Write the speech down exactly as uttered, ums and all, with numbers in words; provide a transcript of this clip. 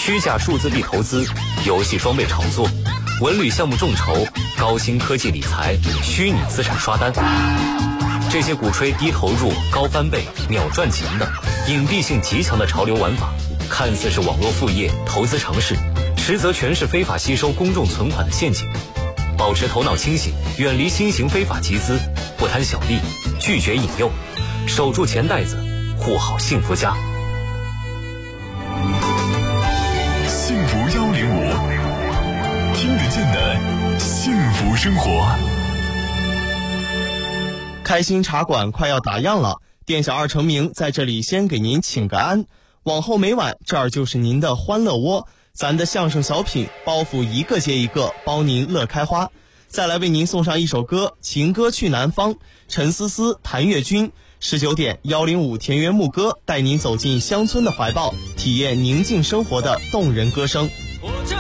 虚假数字币投资、游戏装备炒作、文旅项目众筹、高新科技理财、虚拟资产刷单，这些鼓吹低投入、高翻倍、秒赚钱的隐蔽性极强的潮流玩法，看似是网络副业、投资尝试，实则全是非法吸收公众存款的陷阱。保持头脑清醒，远离新型非法集资，不贪小利，拒绝引诱，守住钱袋子，护好幸福家。 幸福幺零五，听得见的幸福生活。 开心茶馆快要打烊了，店小二成名在这里先给您请个安，往后每晚这儿就是您的欢乐窝，咱的相声小品包袱一个接一个，包您乐开花。再来为您送上一首歌，情歌去南方，陈思思、谭岳君。十九点幺零五田园牧歌带您走进乡村的怀抱，体验宁静生活的动人歌声。 我这